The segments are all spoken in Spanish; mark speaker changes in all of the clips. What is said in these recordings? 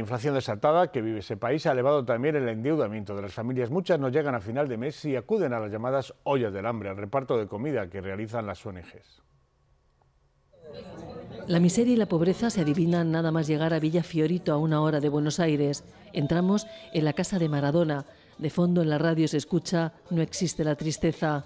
Speaker 1: inflación desatada que vive ese país ha elevado también el endeudamiento de las familias. Muchas no llegan a final de mes y acuden a las llamadas ollas del hambre, al reparto de comida que realizan las ONGs.
Speaker 2: La miseria y la pobreza se adivinan nada más llegar a Villa Fiorito, a 1 hora de Buenos Aires. Entramos en la casa de Maradona. De fondo en la radio se escucha "No existe la tristeza".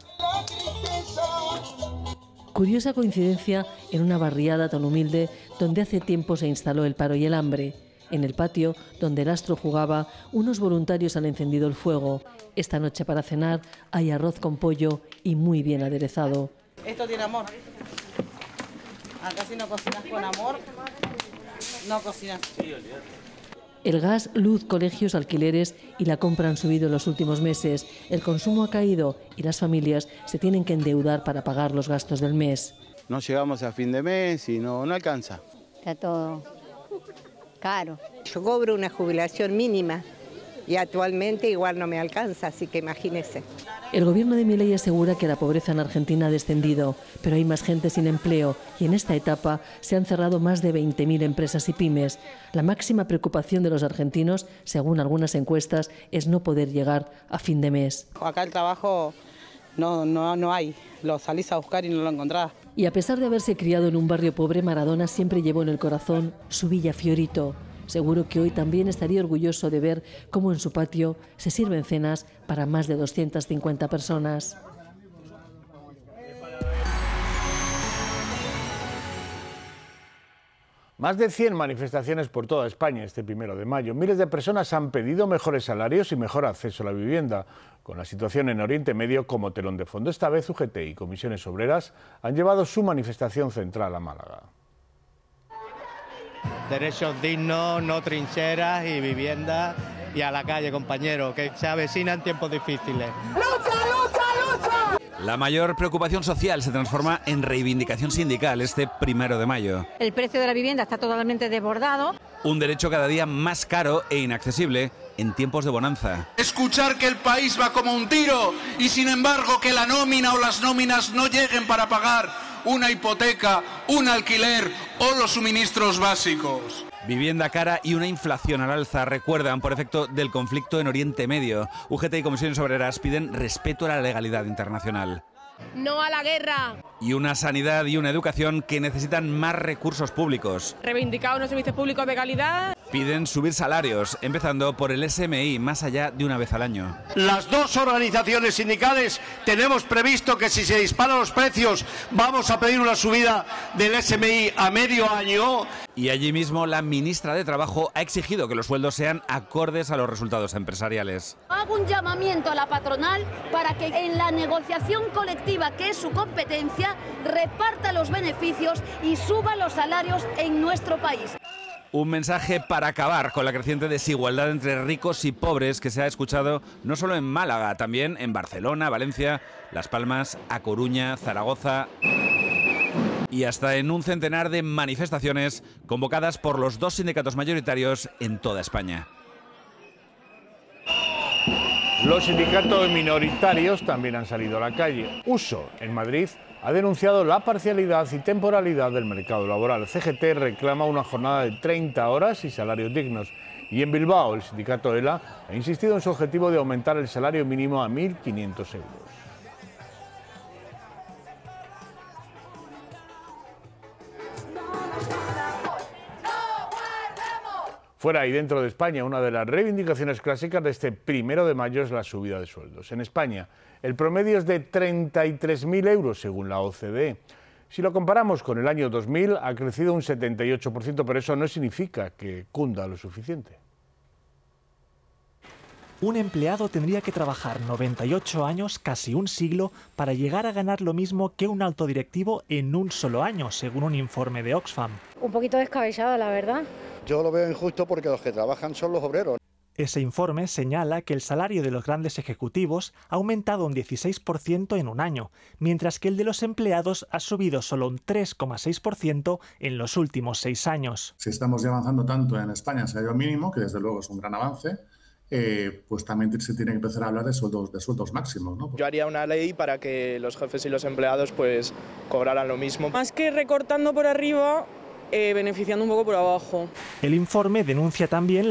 Speaker 2: Curiosa coincidencia en una barriada tan humilde donde hace tiempo se instaló el paro y el hambre. En el patio, donde el astro jugaba, unos voluntarios han encendido el fuego. Esta noche para cenar hay arroz con pollo y muy bien aderezado.
Speaker 3: Esto tiene amor. Acá si no cocinas con amor, no cocinas.
Speaker 2: El gas, luz, colegios, alquileres y la compra han subido en los últimos meses. El consumo ha caído y las familias se tienen que endeudar para pagar los gastos del mes.
Speaker 4: No llegamos a fin de mes y no alcanza.
Speaker 5: Está todo caro. Yo cobro una jubilación mínima y actualmente igual no me alcanza, así que imagínese.
Speaker 2: El gobierno de Milei asegura que la pobreza en Argentina ha descendido, pero hay más gente sin empleo y en esta etapa se han cerrado más de 20.000 empresas y pymes. La máxima preocupación de los argentinos, según algunas encuestas, es no poder llegar a fin de mes.
Speaker 3: Acá el trabajo no hay, lo salís a buscar y no lo encontrás.
Speaker 2: Y a pesar de haberse criado en un barrio pobre, Maradona siempre llevó en el corazón su Villa Fiorito. Seguro que hoy también estaría orgulloso de ver cómo en su patio se sirven cenas para más de 250 personas.
Speaker 1: Más de 100 manifestaciones por toda España este 1 de mayo. Miles de personas han pedido mejores salarios y mejor acceso a la vivienda, con la situación en Oriente Medio como telón de fondo. Esta vez UGT y comisiones obreras han llevado su manifestación central a Málaga.
Speaker 6: Derechos dignos, no trincheras y vivienda y a la calle, compañeros, que se avecinan tiempos difíciles.
Speaker 7: ¡Lucha, lucha, lucha!
Speaker 8: La mayor preocupación social se transforma en reivindicación sindical este 1 de mayo.
Speaker 9: El precio de la vivienda está totalmente desbordado.
Speaker 8: Un derecho cada día más caro e inaccesible en tiempos de bonanza.
Speaker 10: Escuchar que el país va como un tiro y sin embargo que la nómina o las nóminas no lleguen para pagar una hipoteca, un alquiler o los suministros básicos.
Speaker 8: Vivienda cara y una inflación al alza recuerdan por efecto del conflicto en Oriente Medio. UGT y comisiones obreras piden respeto a la legalidad internacional.
Speaker 11: No a la guerra.
Speaker 8: Y una sanidad y una educación que necesitan más recursos públicos.
Speaker 11: Reivindicar unos servicios públicos de calidad.
Speaker 8: Piden subir salarios, empezando por el SMI, más allá de 1 vez al año.
Speaker 12: Las dos organizaciones sindicales tenemos previsto que si se disparan los precios vamos a pedir una subida del SMI a medio año.
Speaker 8: Y allí mismo la ministra de Trabajo ha exigido que los sueldos sean acordes a los resultados empresariales.
Speaker 13: Hago un llamamiento a la patronal para que en la negociación colectiva, que es su competencia, reparta los beneficios y suba los salarios en nuestro país.
Speaker 8: Un mensaje para acabar con la creciente desigualdad entre ricos y pobres que se ha escuchado no solo en Málaga, también en Barcelona, Valencia, Las Palmas, A Coruña, Zaragoza y hasta en un centenar de manifestaciones convocadas por los 2 sindicatos mayoritarios en toda España.
Speaker 1: Los sindicatos minoritarios también han salido a la calle. USO, en Madrid, ha denunciado la parcialidad y temporalidad del mercado laboral. CGT reclama una jornada de 30 horas y salarios dignos. Y en Bilbao, el sindicato ELA ha insistido en su objetivo de aumentar el salario mínimo a 1.500 euros. Fuera y dentro de España, una de las reivindicaciones clásicas de este 1 de mayo es la subida de sueldos. En España, el promedio es de 33.000 euros según la OCDE. Si lo comparamos con el año 2000, ha crecido un 78%, pero eso no significa que cunda lo suficiente.
Speaker 14: Un empleado tendría que trabajar 98 años, casi un siglo, para llegar a ganar lo mismo que un alto directivo en un solo año, según un informe de Oxfam.
Speaker 15: Un poquito descabellado, la verdad.
Speaker 16: Yo lo veo injusto porque los que trabajan son los obreros.
Speaker 14: Ese informe señala que el salario de los grandes ejecutivos ha aumentado un 16% en un año, mientras que el de los empleados ha subido solo un 3,6% en los últimos 6 años.
Speaker 17: Si estamos ya avanzando tanto en España en salario mínimo, que desde luego es un gran avance, pues también se tiene que empezar a hablar de sueldos máximos, ¿no?
Speaker 18: Yo haría una ley para que los jefes y los empleados pues cobraran lo mismo.
Speaker 19: Más que recortando por arriba, beneficiando un poco por abajo.
Speaker 14: El informe denuncia también